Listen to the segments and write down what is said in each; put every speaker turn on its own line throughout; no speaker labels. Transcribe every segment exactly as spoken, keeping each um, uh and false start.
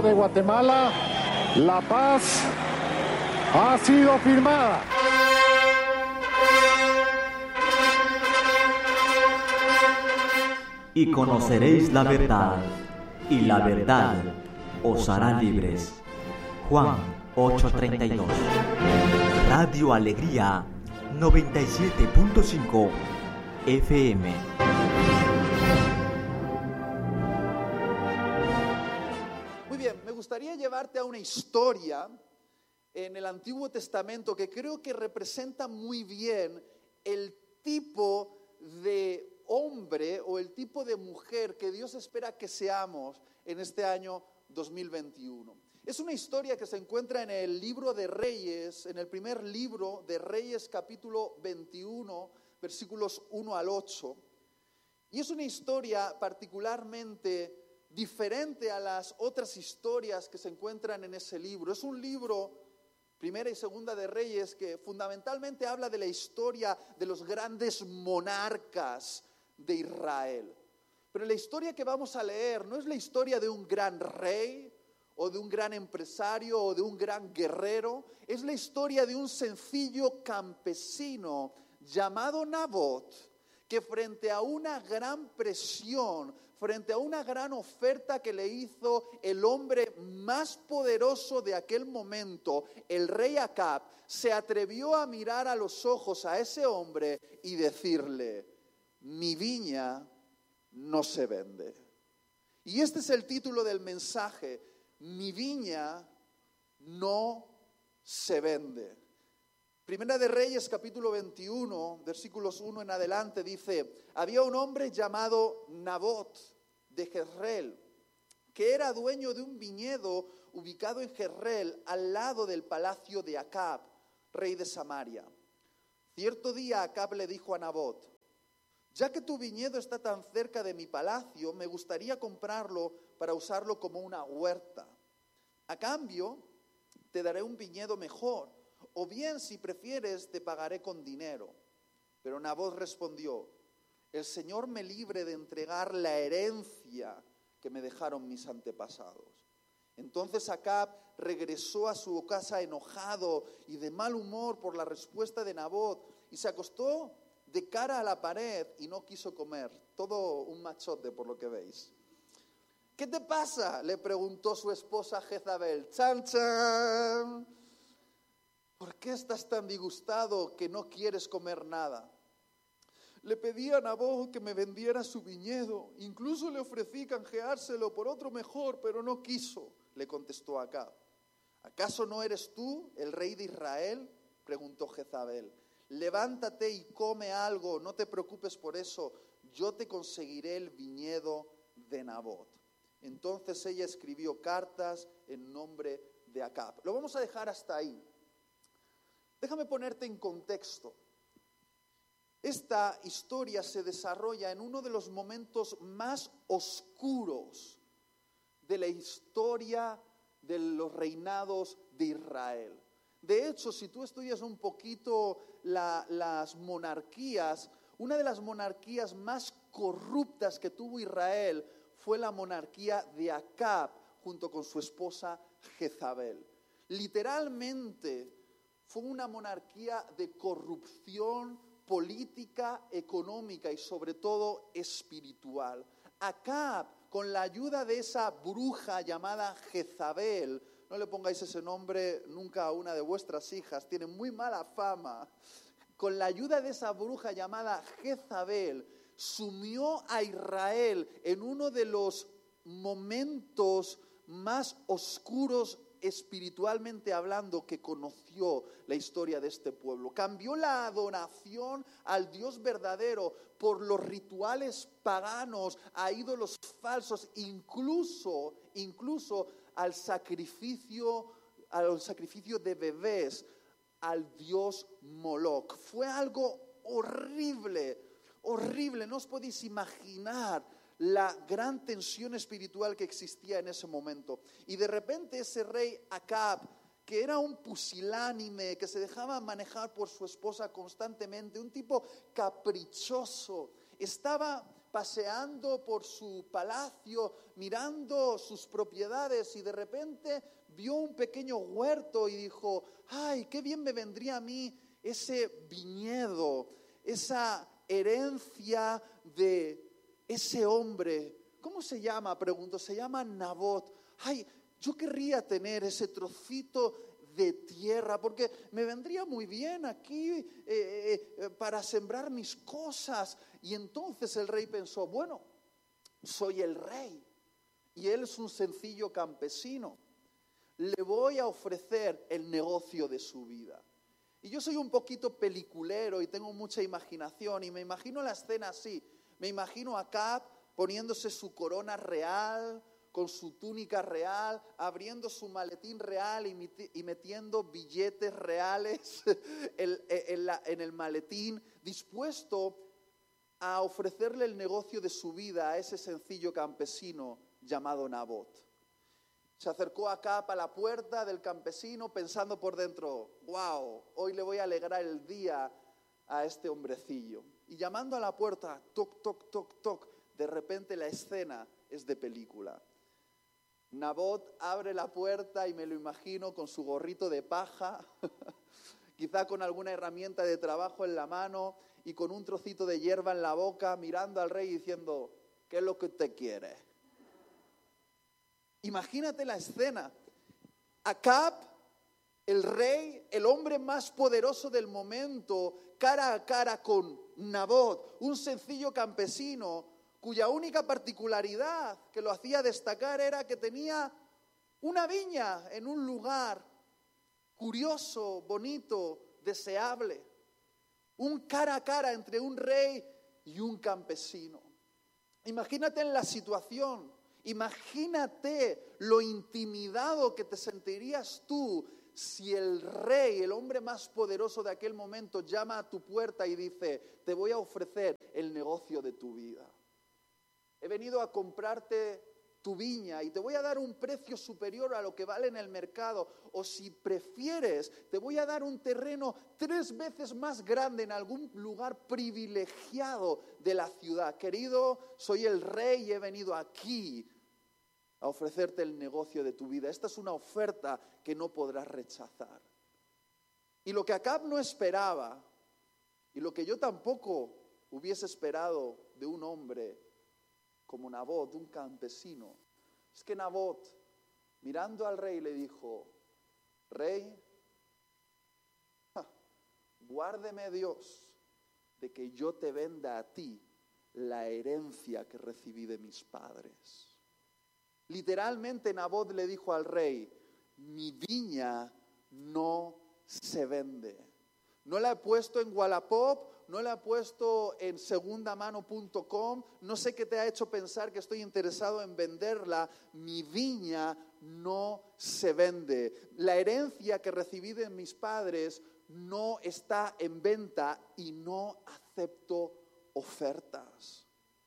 de Guatemala, la paz ha sido firmada.
Y conoceréis la verdad, y la verdad os hará libres. Juan ocho treinta y dos. Radio Alegría noventa y siete punto cinco F M.
Muy bien, me gustaría llevarte a una historia en el Antiguo Testamento que creo que representa muy bien el tipo de hombre o el tipo de mujer que Dios espera que seamos en este año dos mil veintiuno. Es una historia que se encuentra en el libro de Reyes, en el primer libro de Reyes, capítulo veintiuno, versículos uno al ocho. Y es una historia particularmente diferente a las otras historias que se encuentran en ese libro. Es un libro, Primera y Segunda de Reyes, que fundamentalmente habla de la historia de los grandes monarcas de Israel. Pero la historia que vamos a leer no es la historia de un gran rey o de un gran empresario o de un gran guerrero. Es la historia de un sencillo campesino llamado Nabot, que frente a una gran presión, frente a una gran oferta que le hizo el hombre más poderoso de aquel momento, el rey Acab, se atrevió a mirar a los ojos a ese hombre y decirle: mi viña no se vende. Y este es el título del mensaje: mi viña no se vende. Primera de Reyes, capítulo veintiuno, versículos uno en adelante, dice: había un hombre llamado Nabot de Jezreel, que era dueño de un viñedo ubicado en Jezreel, al lado del palacio de Acab, rey de Samaria. Cierto día Acab le dijo a Nabot: ya que tu viñedo está tan cerca de mi palacio, me gustaría comprarlo para usarlo como una huerta. A cambio, te daré un viñedo mejor, o bien, si prefieres, te pagaré con dinero. Pero Nabot respondió: el Señor me libre de entregar la herencia que me dejaron mis antepasados. Entonces Acab regresó a su casa enojado y de mal humor por la respuesta de Nabot, y se acostó de cara a la pared y no quiso comer. Todo un machote, por lo que veis. ¿Qué te pasa?, le preguntó su esposa Jezabel. ¡Chan, chan! ¿Por qué estás tan disgustado que no quieres comer nada? Le pedí a Nabot que me vendiera su viñedo. Incluso le ofrecí canjeárselo por otro mejor, pero no quiso, le contestó Acab. ¿Acaso no eres tú el rey de Israel?, preguntó Jezabel. Levántate y come algo, no te preocupes por eso, yo te conseguiré el viñedo de Nabot. Entonces ella escribió cartas en nombre de Acab. Lo vamos a dejar hasta ahí. Déjame ponerte en contexto. Esta historia se desarrolla en uno de los momentos más oscuros de la historia de los reinados de Israel. De hecho, si tú estudias un poquito la, las monarquías, una de las monarquías más corruptas que tuvo Israel fue la monarquía de Acab, junto con su esposa Jezabel. Literalmente fue una monarquía de corrupción política, económica y sobre todo espiritual. Acab, con la ayuda de esa bruja llamada Jezabel, no le pongáis ese nombre nunca a una de vuestras hijas, tiene muy mala fama. Con la ayuda de esa bruja llamada Jezabel, sumió a Israel en uno de los momentos más oscuros espiritualmente hablando que conoció la historia de este pueblo. Cambió la adoración al Dios verdadero por los rituales paganos, a ídolos falsos, incluso, incluso al sacrificio, al sacrificio de bebés, al dios Moloch. Fue algo horrible, horrible. No os podéis imaginar la gran tensión espiritual que existía en ese momento. Y de repente ese rey Acab, que era un pusilánime, que se dejaba manejar por su esposa constantemente, un tipo caprichoso, estaba paseando por su palacio, mirando sus propiedades, y de repente vio un pequeño huerto y dijo: ¡ay, qué bien me vendría a mí ese viñedo, esa herencia de ese hombre! ¿Cómo se llama? Pregunto. Se llama Nabot. ¡Ay, yo querría tener ese trocito de tierra, porque me vendría muy bien aquí eh, eh, para sembrar mis cosas! Y entonces el rey pensó: bueno, soy el rey y él es un sencillo campesino, le voy a ofrecer el negocio de su vida. Y yo soy un poquito peliculero y tengo mucha imaginación, y me imagino la escena así. Me imagino a Acab poniéndose su corona real, con su túnica real, abriendo su maletín real y metiendo billetes reales en el maletín, dispuesto a ofrecerle el negocio de su vida a ese sencillo campesino llamado Nabot. Se acercó Acab a la puerta del campesino pensando por dentro: wow, hoy le voy a alegrar el día a este hombrecillo. Y llamando a la puerta, toc, toc, toc, toc, de repente la escena es de película. Nabot abre la puerta y me lo imagino con su gorrito de paja, quizá con alguna herramienta de trabajo en la mano y con un trocito de hierba en la boca, mirando al rey diciendo: ¿qué es lo que usted quiere? Imagínate la escena. Acab, el rey, el hombre más poderoso del momento, cara a cara con Nabot, un sencillo campesino cuya única particularidad que lo hacía destacar era que tenía una viña en un lugar curioso, bonito, deseable. Un cara a cara entre un rey y un campesino. Imagínate en la situación, imagínate lo intimidado que te sentirías tú si el rey, el hombre más poderoso de aquel momento, llama a tu puerta y dice: te voy a ofrecer el negocio de tu vida. He venido a comprarte tu viña y te voy a dar un precio superior a lo que vale en el mercado. O si prefieres, te voy a dar un terreno tres veces más grande en algún lugar privilegiado de la ciudad. Querido, soy el rey y he venido aquí a ofrecerte el negocio de tu vida. Esta es una oferta que no podrás rechazar. Y lo que Acab no esperaba, y lo que yo tampoco hubiese esperado de un hombre como Nabot, un campesino, es que Nabot, mirando al rey, le dijo: rey, ja, guárdeme Dios de que yo te venda a ti la herencia que recibí de mis padres. Literalmente Nabot le dijo al rey: mi viña no se vende. No la he puesto en Wallapop, no la he puesto en segundamano punto com, no sé qué te ha hecho pensar que estoy interesado en venderla. Mi viña no se vende. La herencia que recibí de mis padres no está en venta y no acepto ofertas.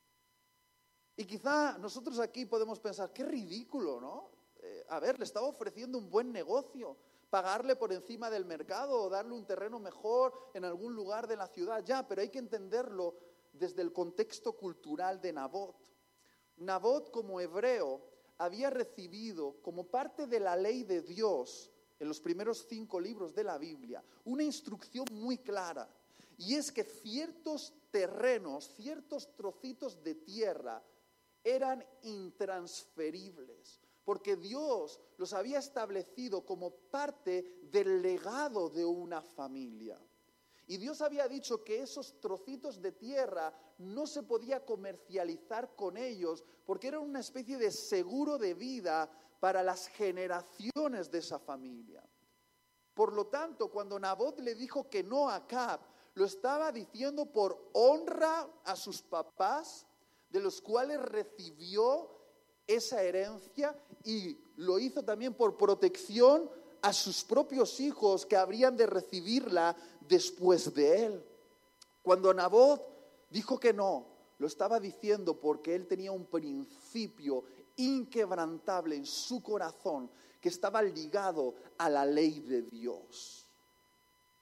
Y quizá nosotros aquí podemos pensar: qué ridículo, ¿no? Eh, a ver, le estaba ofreciendo un buen negocio, pagarle por encima del mercado o darle un terreno mejor en algún lugar de la ciudad. Ya, pero hay que entenderlo desde el contexto cultural de Nabot. Nabot, como hebreo, había recibido como parte de la ley de Dios en los primeros cinco libros de la Biblia una instrucción muy clara, y es que ciertos terrenos, ciertos trocitos de tierra eran intransferibles, porque Dios los había establecido como parte del legado de una familia. Y Dios había dicho que esos trocitos de tierra no se podía comercializar con ellos, porque eran una especie de seguro de vida para las generaciones de esa familia. Por lo tanto, cuando Nabot le dijo que no a Acab, lo estaba diciendo por honra a sus papás, de los cuales recibió esa herencia, y lo hizo también por protección a sus propios hijos que habrían de recibirla después de él. Cuando Nabot dijo que no, lo estaba diciendo porque él tenía un principio inquebrantable en su corazón que estaba ligado a la ley de Dios.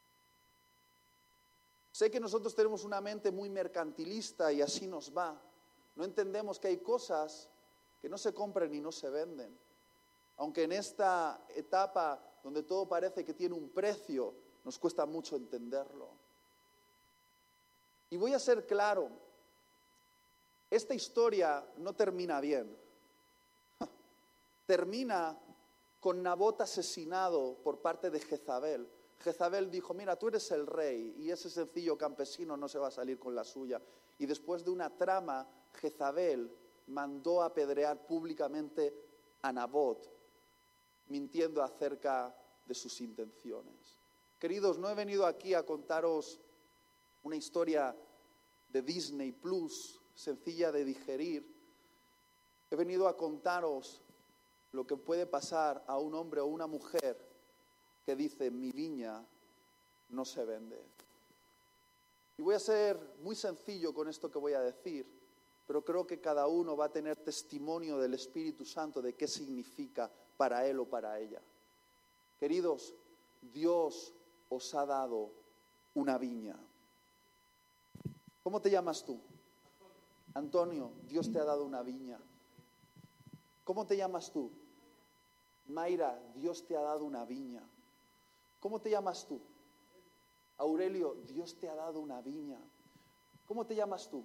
Sé que nosotros tenemos una mente muy mercantilista y así nos va. No entendemos que hay cosas que no se compran y no se venden. Aunque en esta etapa donde todo parece que tiene un precio, nos cuesta mucho entenderlo. Y voy a ser claro, esta historia no termina bien. Termina con Nabot asesinado por parte de Jezabel. Jezabel dijo, mira, tú eres el rey, y ese sencillo campesino no se va a salir con la suya. Y después de una trama, Jezabel mandó apedrear públicamente a Nabot, mintiendo acerca de sus intenciones. Queridos, no he venido aquí a contaros una historia de Disney Plus, sencilla de digerir. He venido a contaros lo que puede pasar a un hombre o una mujer que dice, mi viña no se vende. Y voy a ser muy sencillo con esto que voy a decir, pero creo que cada uno va a tener testimonio del Espíritu Santo de qué significa para él o para ella. Queridos, Dios os ha dado una viña. ¿Cómo te llamas tú? Antonio, Dios te ha dado una viña. ¿Cómo te llamas tú? Mayra, Dios te ha dado una viña. ¿Cómo te llamas tú? Aurelio, Dios te ha dado una viña. ¿Cómo te llamas tú?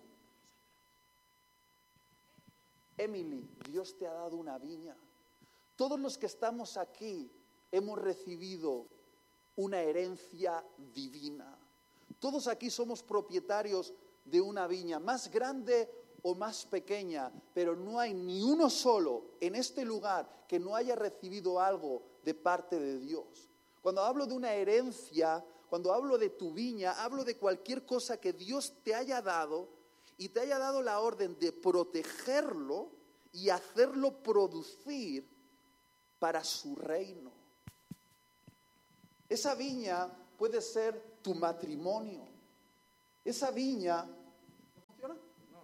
Emily, Dios te ha dado una viña. Todos los que estamos aquí hemos recibido una herencia divina. Todos aquí somos propietarios de una viña, más grande o más pequeña, pero no hay ni uno solo en este lugar que no haya recibido algo de parte de Dios. Cuando hablo de una herencia, cuando hablo de tu viña, hablo de cualquier cosa que Dios te haya dado y te haya dado la orden de protegerlo y hacerlo producir para su reino. Esa viña puede ser tu matrimonio. Esa viña... ¿Funciona?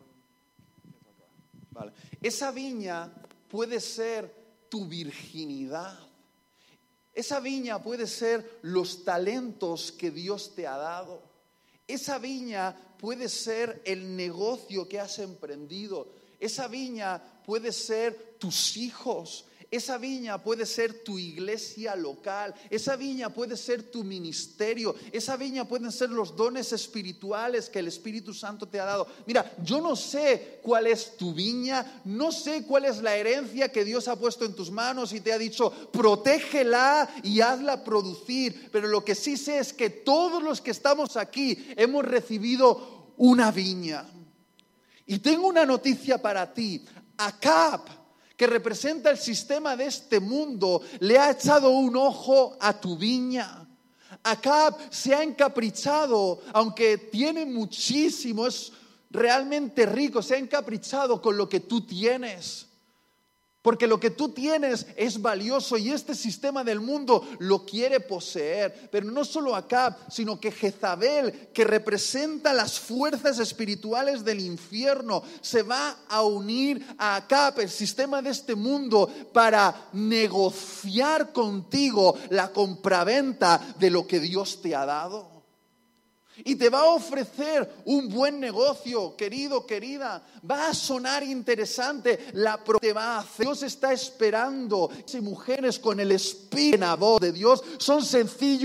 Vale. Esa viña puede ser tu virginidad. Esa viña puede ser los talentos que Dios te ha dado. Esa viña puede ser el negocio que has emprendido. Esa viña puede ser tus hijos. Esa viña puede ser tu iglesia local. Esa viña puede ser tu ministerio. Esa viña pueden ser los dones espirituales que el Espíritu Santo te ha dado. Mira, yo no sé cuál es tu viña, no sé cuál es la herencia que Dios ha puesto en tus manos y te ha dicho, protégela y hazla producir. Pero lo que sí sé es que todos los que estamos aquí hemos recibido una viña. Y tengo una noticia para ti. Acab, que representa el sistema de este mundo, le ha echado un ojo a tu viña. Acab se ha encaprichado, aunque tiene muchísimo, es realmente rico, se ha encaprichado con lo que tú tienes. Porque lo que tú tienes es valioso y este sistema del mundo lo quiere poseer. Pero no solo Acab, sino que Jezabel, que representa las fuerzas espirituales del infierno, se va a unir a Acab, el sistema de este mundo, para negociar contigo la compraventa de lo que Dios te ha dado. Y te va a ofrecer un buen negocio, querido, querida. Va a sonar interesante. La pro te va a hacer. Dios está esperando. Si mujeres con el espíritu de Dios son sencillos.